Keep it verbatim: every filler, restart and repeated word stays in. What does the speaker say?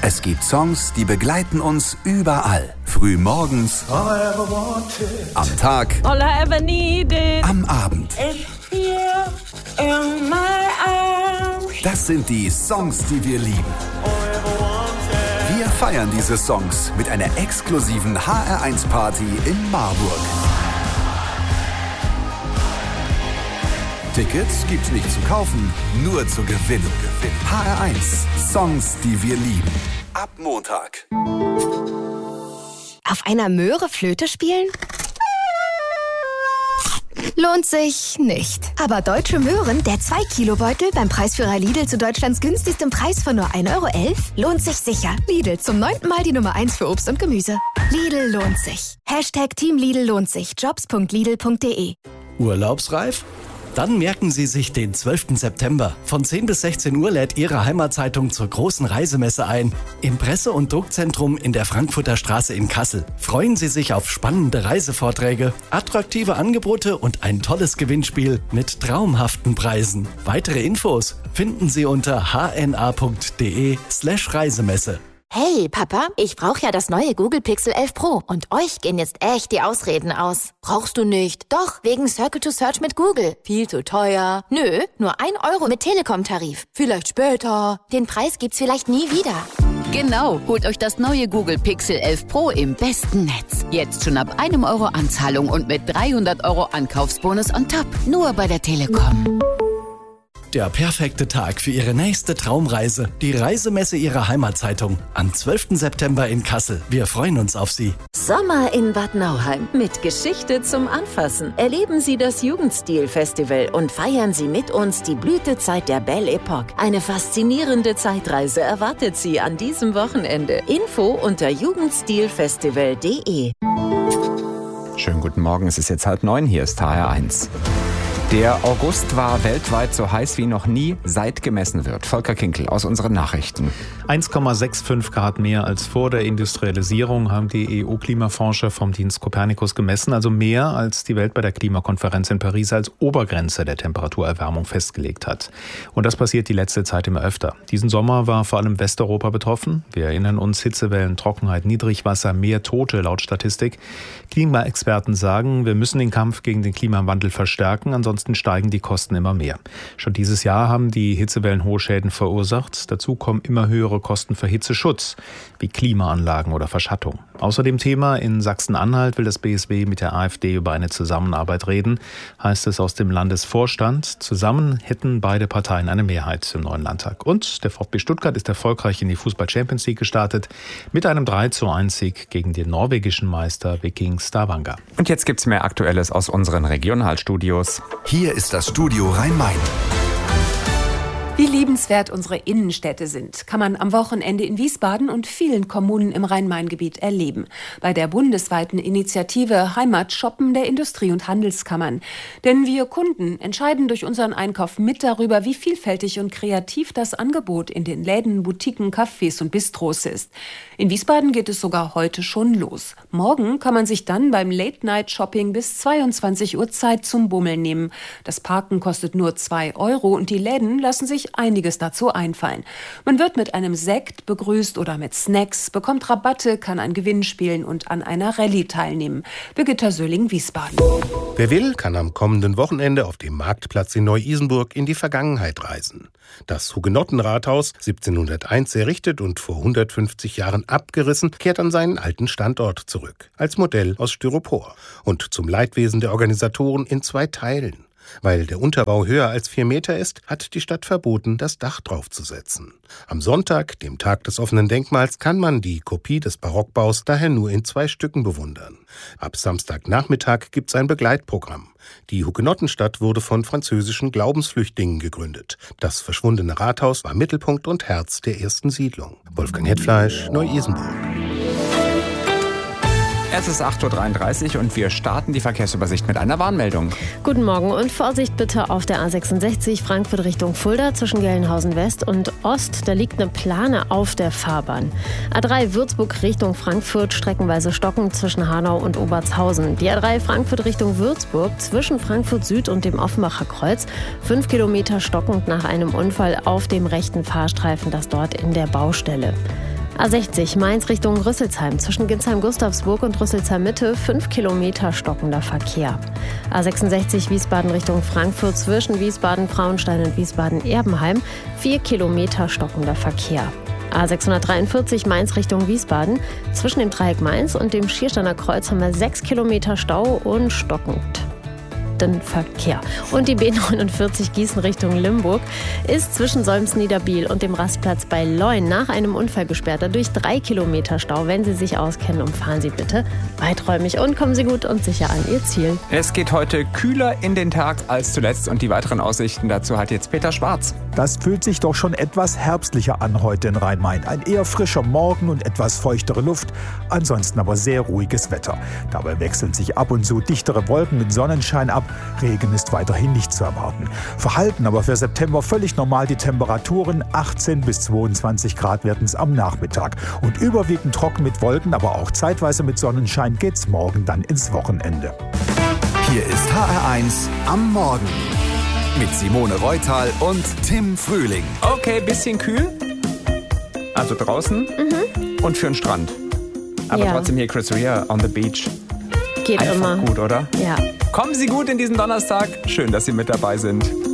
Es gibt Songs, die begleiten uns überall. Früh morgens, am Tag, All I ever needed. am Abend. It's here in my arms. Das sind die Songs, die wir lieben. Wir feiern diese Songs mit einer exklusiven H R eins Party in Marburg. Tickets gibt's nicht zu kaufen, nur zu gewinnen. H R eins, Songs, die wir lieben. Ab Montag. Auf einer Möhre Flöte spielen? Lohnt sich nicht. Aber Deutsche Möhren, der zwei Kilo Beutel beim Preisführer Lidl zu Deutschlands günstigstem Preis von nur ein Euro elf, lohnt sich sicher. Lidl, zum neunten Mal die Nummer eins für Obst und Gemüse. Lidl lohnt sich. Hashtag Team Lidl lohnt sich. Jobs punkt lidl punkt de. Urlaubsreif? Dann merken Sie sich den zwölften September. Von zehn bis sechzehn Uhr lädt Ihre Heimatzeitung zur großen Reisemesse ein. Im Presse- und Druckzentrum in der Frankfurter Straße in Kassel. Freuen Sie sich auf spannende Reisevorträge, attraktive Angebote und ein tolles Gewinnspiel mit traumhaften Preisen. Weitere Infos finden Sie unter h n a punkt de slash Reisemesse. Hey, Papa, ich brauche ja das neue Google Pixel elf Pro und euch gehen jetzt echt die Ausreden aus. Brauchst du nicht? Doch, wegen Circle to Search mit Google. Viel zu teuer. Nö, nur ein Euro mit Telekom-Tarif. Vielleicht später. Den Preis gibt's vielleicht nie wieder. Genau, holt euch das neue Google Pixel elf Pro im besten Netz. Jetzt schon ab einem Euro Anzahlung und mit dreihundert Euro Ankaufsbonus on top. Nur bei der Telekom. Der perfekte Tag für Ihre nächste Traumreise. Die Reisemesse Ihrer Heimatzeitung. Am zwölften September in Kassel. Wir freuen uns auf Sie. Sommer in Bad Nauheim mit Geschichte zum Anfassen. Erleben Sie das Jugendstil-Festival und feiern Sie mit uns die Blütezeit der Belle Epoque. Eine faszinierende Zeitreise erwartet Sie an diesem Wochenende. Info unter jugendstilfestival punkt de. Schönen guten Morgen, es ist jetzt halb neun, hier ist H R eins. Der August war weltweit so heiß wie noch nie, seit gemessen wird. Volker Kinkel aus unseren Nachrichten. eins Komma fünfundsechzig Grad mehr als vor der Industrialisierung haben die E U-Klimaforscher vom Dienst Copernicus gemessen, also mehr als die Welt bei der Klimakonferenz in Paris als Obergrenze der Temperaturerwärmung festgelegt hat. Und das passiert die letzte Zeit immer öfter. Diesen Sommer war vor allem Westeuropa betroffen. Wir erinnern uns, Hitzewellen, Trockenheit, Niedrigwasser, mehr Tote laut Statistik. Klimaexperten sagen, wir müssen den Kampf gegen den Klimawandel verstärken, ansonsten steigen die Kosten immer mehr. Schon dieses Jahr haben die Hitzewellen hohe Schäden verursacht. Dazu kommen immer höhere Kosten für Hitzeschutz, wie Klimaanlagen oder Verschattung. Außerdem Thema: in Sachsen-Anhalt will das B S W mit der AfD über eine Zusammenarbeit reden, heißt es aus dem Landesvorstand. Zusammen hätten beide Parteien eine Mehrheit im neuen Landtag. Und der VfB Stuttgart ist erfolgreich in die Fußball-Champions League gestartet mit einem drei zu eins Sieg gegen den norwegischen Meister Viking Stavanger. Und jetzt gibt's mehr Aktuelles aus unseren Regionalstudios. Hier ist das Studio Rhein-Main. Wie liebenswert unsere Innenstädte sind, kann man am Wochenende in Wiesbaden und vielen Kommunen im Rhein-Main-Gebiet erleben. Bei der bundesweiten Initiative Heimatshoppen der Industrie- und Handelskammern. Denn wir Kunden entscheiden durch unseren Einkauf mit darüber, wie vielfältig und kreativ das Angebot in den Läden, Boutiquen, Cafés und Bistros ist. In Wiesbaden geht es sogar heute schon los. Morgen kann man sich dann beim Late-Night-Shopping bis zweiundzwanzig Uhr Zeit zum Bummeln nehmen. Das Parken kostet nur zwei Euro und die Läden lassen sich einiges dazu einfallen. Man wird mit einem Sekt begrüßt oder mit Snacks, bekommt Rabatte, kann ein Gewinn spielen und an einer Rallye teilnehmen. Birgitta Söhling, Wiesbaden. Wer will, kann am kommenden Wochenende auf dem Marktplatz in Neu-Isenburg in die Vergangenheit reisen. Das Hugenottenrathaus, siebzehnhunderteins errichtet und vor hundertfünfzig Jahren abgerissen, kehrt an seinen alten Standort zurück. Als Modell aus Styropor und zum Leidwesen der Organisatoren in zwei Teilen. Weil der Unterbau höher als vier Meter ist, hat die Stadt verboten, das Dach draufzusetzen. Am Sonntag, dem Tag des offenen Denkmals, kann man die Kopie des Barockbaus daher nur in zwei Stücken bewundern. Ab Samstagnachmittag gibt's ein Begleitprogramm. Die Hugenottenstadt wurde von französischen Glaubensflüchtlingen gegründet. Das verschwundene Rathaus war Mittelpunkt und Herz der ersten Siedlung. Wolfgang Hetfleisch, Neu-Isenburg. Es ist acht Uhr dreiunddreißig und wir starten die Verkehrsübersicht mit einer Warnmeldung. Guten Morgen und Vorsicht bitte auf der A sechsundsechzig Frankfurt Richtung Fulda zwischen Gelnhausen West und Ost. Da liegt eine Plane auf der Fahrbahn. A drei Würzburg Richtung Frankfurt streckenweise stockend zwischen Hanau und Obertshausen. Die A drei Frankfurt Richtung Würzburg zwischen Frankfurt Süd und dem Offenbacher Kreuz. Fünf Kilometer stockend nach einem Unfall auf dem rechten Fahrstreifen, das dort in der Baustelle. A sechzig Mainz Richtung Rüsselsheim. Zwischen Ginsheim-Gustavsburg und Rüsselsheim-Mitte fünf Kilometer stockender Verkehr. A sechsundsechzig Wiesbaden Richtung Frankfurt. Zwischen Wiesbaden-Frauenstein und Wiesbaden-Erbenheim vier Kilometer stockender Verkehr. A sechshundertdreiundvierzig Mainz Richtung Wiesbaden. Zwischen dem Dreieck Mainz und dem Schiersteiner Kreuz haben wir sechs Kilometer Stau und stockend den Verkehr. Und die B neunundvierzig Gießen Richtung Limburg ist zwischen Solms-Niederbiel und dem Rastplatz bei Leun nach einem Unfall gesperrt. Dadurch drei Kilometer Stau. Wenn Sie sich auskennen, umfahren Sie bitte weiträumig und kommen Sie gut und sicher an Ihr Ziel. Es geht heute kühler in den Tag als zuletzt und die weiteren Aussichten dazu hat jetzt Peter Schwarz. Das fühlt sich doch schon etwas herbstlicher an heute in Rhein-Main. Ein eher frischer Morgen und etwas feuchtere Luft, ansonsten aber sehr ruhiges Wetter. Dabei wechseln sich ab und zu dichtere Wolken mit Sonnenschein ab. Regen ist weiterhin nicht zu erwarten. Verhalten aber für September völlig normal die Temperaturen. achtzehn bis zweiundzwanzig Grad werden es am Nachmittag. Und überwiegend trocken mit Wolken, aber auch zeitweise mit Sonnenschein geht's morgen dann ins Wochenende. Hier ist H R eins am Morgen mit Simone Reutal und Tim Frühling. Okay, bisschen kühl. Also draußen Mhm. und für den Strand. Aber Ja. trotzdem hier Chris Rea on the beach. Geht Einfach immer. gut, oder? Ja. Kommen Sie gut in diesen Donnerstag. Schön, dass Sie mit dabei sind.